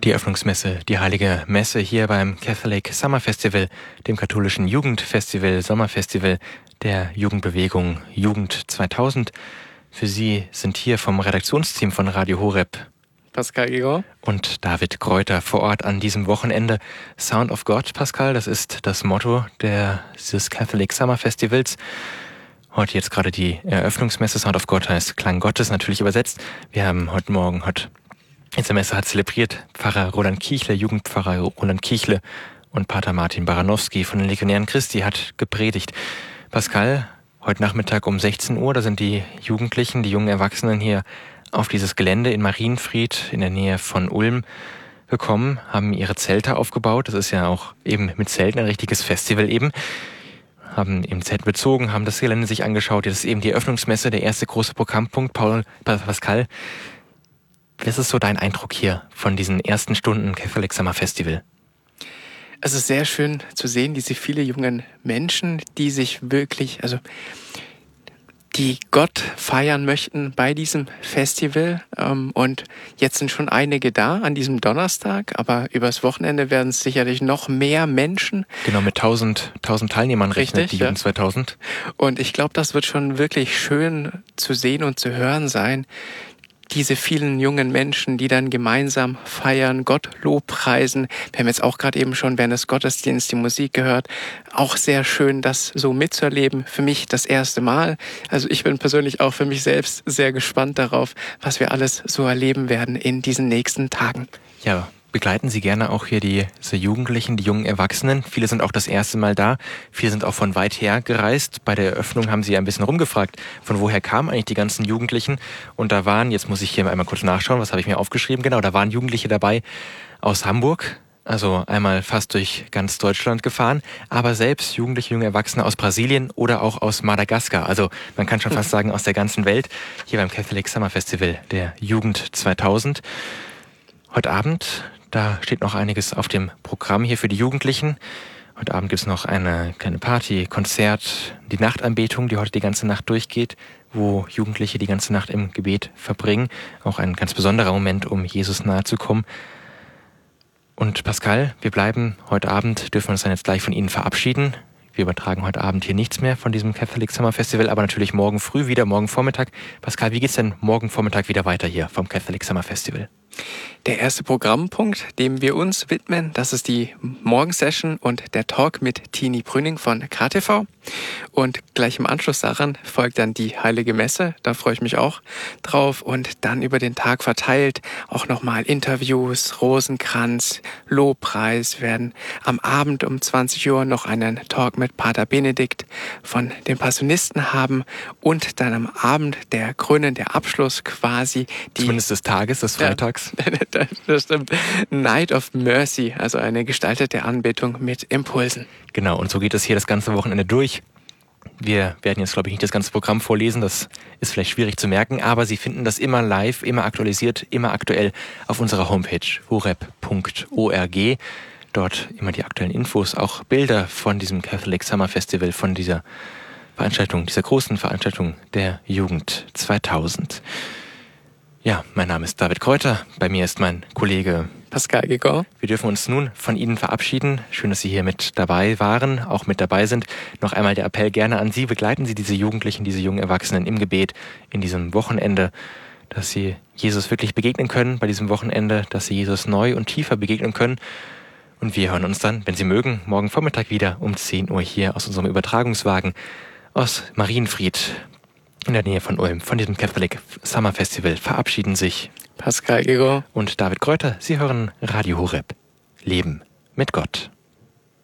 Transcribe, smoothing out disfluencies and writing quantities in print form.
Die Eröffnungsmesse, die Heilige Messe hier beim Catholic Summer Festival, dem katholischen Jugendfestival, Sommerfestival der Jugendbewegung Jugend 2000. Für Sie sind hier vom Redaktionsteam von Radio Horeb Pascal Gregor und David Kräuter vor Ort an diesem Wochenende. Sound of God, Pascal, das ist das Motto dieses Catholic Summer Festivals. Heute jetzt gerade die Eröffnungsmesse. Sound of God heißt Klang Gottes, natürlich übersetzt. Wir haben heute Morgen, jetzt der Messe hat zelebriert Pfarrer Roland Kichle, Jugendpfarrer Roland Kichle und Pater Martin Baranowski von den Legionären Christi hat gepredigt. Pascal, heute Nachmittag um 16 Uhr, da sind die Jugendlichen, die jungen Erwachsenen hier auf dieses Gelände in Marienfried in der Nähe von Ulm gekommen, haben ihre Zelte aufgebaut. Das ist ja auch eben mit Zelten ein richtiges Festival eben. Haben im Zelt bezogen, haben das Gelände sich angeschaut. Jetzt ist eben die Eröffnungsmesse, der erste große Programmpunkt. Pascal, was ist so dein Eindruck hier von diesen ersten Stunden Catholic Summer Festival? Es ist sehr schön zu sehen, diese viele jungen Menschen, die sich wirklich, die Gott feiern möchten bei diesem Festival. Und jetzt sind schon einige da an diesem Donnerstag, aber übers Wochenende werden es sicherlich noch mehr Menschen. Genau, mit 1000 Teilnehmern rechnet die Jugend 2000. Und ich glaube, das wird schon wirklich schön zu sehen und zu hören sein. Diese vielen jungen Menschen, die dann gemeinsam feiern, Gott lobpreisen. Wir haben jetzt auch gerade eben schon während des Gottesdienstes die Musik gehört. Auch sehr schön, das so mitzuerleben. Für mich das erste Mal. Also ich bin persönlich auch für mich selbst sehr gespannt darauf, was wir alles so erleben werden in diesen nächsten Tagen. Ja, begleiten Sie gerne auch hier diese Jugendlichen, die jungen Erwachsenen. Viele sind auch das erste Mal da. Viele sind auch von weit her gereist. Bei der Eröffnung haben Sie ein bisschen rumgefragt, von woher kamen eigentlich die ganzen Jugendlichen. Und da waren, jetzt muss ich hier einmal kurz nachschauen, was habe ich mir aufgeschrieben? Genau, da waren Jugendliche dabei aus Hamburg, also einmal fast durch ganz Deutschland gefahren, aber selbst Jugendliche, junge Erwachsene aus Brasilien oder auch aus Madagaskar. Also man kann schon fast sagen aus der ganzen Welt, hier beim Catholic Summer Festival der Jugend 2000. Heute Abend, da steht noch einiges auf dem Programm hier für die Jugendlichen. Heute Abend gibt es noch eine kleine Party, Konzert, die Nachtanbetung, die heute die ganze Nacht durchgeht, wo Jugendliche die ganze Nacht im Gebet verbringen. Auch ein ganz besonderer Moment, um Jesus nahe zu kommen. Und Pascal, wir bleiben heute Abend, dürfen uns dann jetzt gleich von Ihnen verabschieden. Wir übertragen heute Abend hier nichts mehr von diesem Catholic Summer Festival, aber natürlich morgen früh wieder, morgen Vormittag. Pascal, wie geht's denn morgen Vormittag wieder weiter hier vom Catholic Summer Festival? Der erste Programmpunkt, dem wir uns widmen, das ist die Morgensession und der Talk mit Tini Brüning von KTV. Und gleich im Anschluss daran folgt dann die Heilige Messe. Da freue ich mich auch drauf. Und dann über den Tag verteilt auch nochmal Interviews, Rosenkranz, Lobpreis. Wir werden am Abend um 20 Uhr noch einen Talk mit Pater Benedikt von den Passionisten haben. Und dann am Abend der krönende Abschluss quasi. Zumindest des Tages, des Freitags. Ja, das stimmt. Night of Mercy, also eine gestaltete Anbetung mit Impulsen. Genau, und so geht es hier das ganze Wochenende durch. Wir werden jetzt, glaube ich, nicht das ganze Programm vorlesen, das ist vielleicht schwierig zu merken, aber Sie finden das immer live, immer aktualisiert, immer aktuell auf unserer Homepage horeb.org. Dort immer die aktuellen Infos, auch Bilder von diesem Catholic Summer Festival, von dieser Veranstaltung, dieser großen Veranstaltung der Jugend 2000. Ja, mein Name ist David Kräuter, bei mir ist mein Kollege Pascal Gregor. Wir dürfen uns nun von Ihnen verabschieden. Schön, dass Sie hier mit dabei waren, auch mit dabei sind. Noch einmal der Appell gerne an Sie, begleiten Sie diese Jugendlichen, diese jungen Erwachsenen im Gebet in diesem Wochenende, dass sie Jesus wirklich begegnen können bei diesem Wochenende, dass sie Jesus neu und tiefer begegnen können. Und wir hören uns dann, wenn Sie mögen, morgen Vormittag wieder um 10 Uhr hier aus unserem Übertragungswagen aus Marienfried in der Nähe von Ulm. Von diesem Catholic Summer Festival verabschieden sich Pascal Gregor und David Kräuter. Sie hören Radio Horeb. Leben mit Gott.